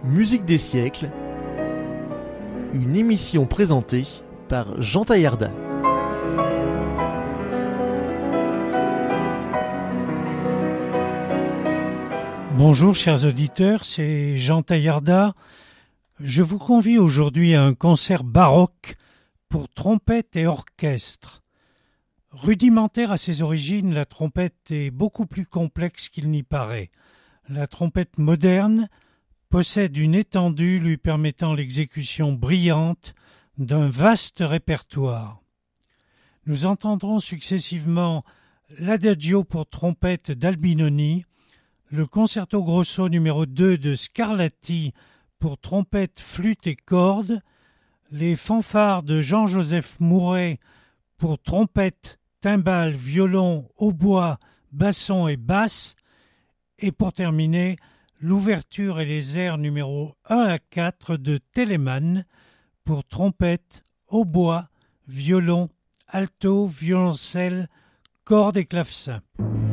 Musique des siècles, une émission présentée par Jean Taillarda. Bonjour chers auditeurs, c'est Jean Taillarda. Je vous convie aujourd'hui à un concert baroque pour trompette et orchestre. Rudimentaire à ses origines, la trompette est beaucoup plus complexe qu'il n'y paraît. La trompette moderne possède une étendue lui permettant l'exécution brillante d'un vaste répertoire. Nous entendrons successivement l'Adagio pour trompette d'Albinoni, le Concerto Grosso numéro 2 de Scarlatti pour trompette, flûte et cordes, les fanfares de Jean-Joseph Mouret pour trompette, timbales, violon, hautbois, basson et basse, et pour terminer, l'ouverture et les airs numéros 1 à 4 de Telemann pour trompette, hautbois, violon, alto, violoncelle, cordes et clavecin.